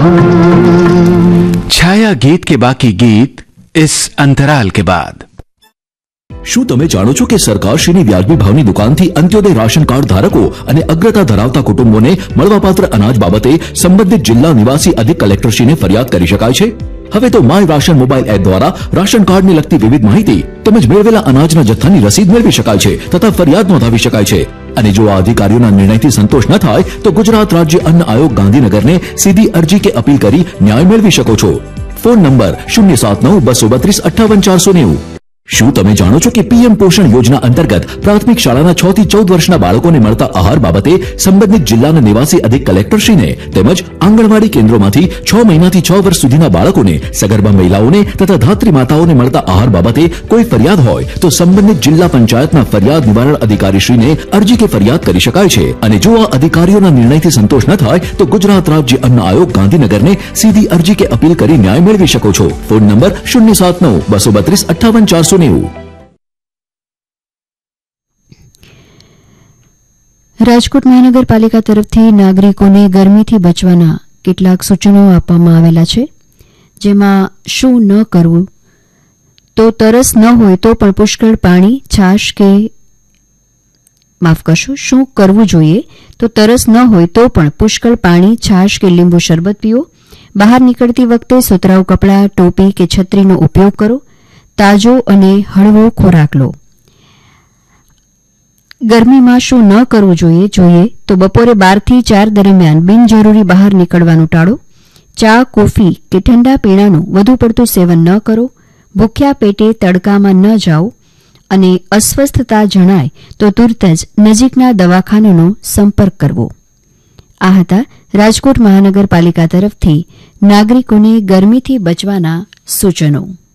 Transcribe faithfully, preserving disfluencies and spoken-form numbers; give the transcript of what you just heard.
छाया गीत के बाकी गीत इस अंतराल के बाद। શું તમે જાણો છો કે સરકારશ્રીની વ્યાજબી ભાવની દુકાનથી અંત્યોદય રાશન કાર્ડ ધારકો અને અગ્રતા ધરાવતા કુટુંબોને મળવાપાત્ર અનાજ બાબતે સંબંધિત જિલ્લા નિવાસી અધિક કલેક્ટરશ્રીને ફરિયાદ કરી શકાય છે? હવે તો માય રાશન મોબાઈલ એપ દ્વારા રાશન કાર્ડને લગતી વિવિધ માહિતી તેમજ મેળવેલા અનાજના જથ્થાની રસીદ મેળવી શકાય છે તથા ફરિયાદ નોંધાવી શકાય છે। અને જો આ અધિકારીઓના નિર્ણયથી સંતોષ ન થાય તો ગુજરાત રાજ્ય અન્ન આયોગ ગાંધીનગરને સીધી અરજી કે અપીલ કરી ન્યાય મેળવી શકો છો। ફોન નંબર શૂન્ય સાત નવ બસો બત્રીસ અઠ્ઠાવન ચારસો નેવું। શું તમે જાણો છો કે પીએમ પોષણ યોજના અંતર્ગત પ્રાથમિક શાળાના છ થી ચૌદ વર્ષના બાળકોને મળતા આહાર બાબતે સંબંધિત જિલ્લાના નિવાસી અધિક કલેક્ટરશ્રીને તેમજ આંગણવાડી કેન્દ્રોમાંથી છ મહિનાથી છ વર્ષ સુધીના બાળકોને સગર્ભા મહિલાઓને તથા ધાત્રી માતાઓને મળતા આહાર બાબતે કોઈ ફરિયાદ હોય તો સંબંધિત જિલ્લા પંચાયતના ફરિયાદ નિવારણ અધિકારીશ્રીને અરજી કે ફરિયાદ કરી શકાય છે। અને જો આ અધિકારીઓના નિર્ણયથી સંતોષ ન થાય તો ગુજરાત રાજ્ય અન્ન આયોગ ગાંધીનગરને સીધી અરજી કે અપીલ કરી ન્યાય મેળવી શકો છો। ફોન નંબર શૂન્ય સાત નવ બસો બત્રીસ અઠ્ઠાવન ચારસો રાજકોટ મહાનગરપાલિકા તરફથી નાગરિકોને ગરમીથી બચવાના કેટલાક સૂચનો આપવામાં આવેલા છે, જેમાં શું ન કરવું તો તરસ ન હોય તો પણ પુષ્કળ પાણી, છાશ કે માફ કરશો શું કરવું જોઈએ તો તરસ ન હોય તો પણ પુષ્કળ પાણી, છાશ કે લીંબુ શરબત પીવો। બહાર નીકળતી વખતે સુતરાઉ કપડાં, ટોપી કે છત્રીનો ઉપયોગ કરો। તાજો અને હળવો ખોરાક લો। ગરમીમાં શું ન કરવું જોઈએ જોઈએ તો બપોરે બાર થી ચાર દરમિયાન બિનજરૂરી બહાર નીકળવાનું ટાળો। ચા, કોફી કે ઠંડા પીણાનું વધુ પડતું સેવન ન કરો। ભૂખ્યા પેટે તડકામાં ન જાઓ અને અસ્વસ્થતા જણાય તો તુરત જ નજીકના દવાખાનાનો સંપર્ક કરવો। આ હતા રાજકોટ મહાનગરપાલિકા તરફથી નાગરિકોને ગરમીથી બચવાના સૂચનો।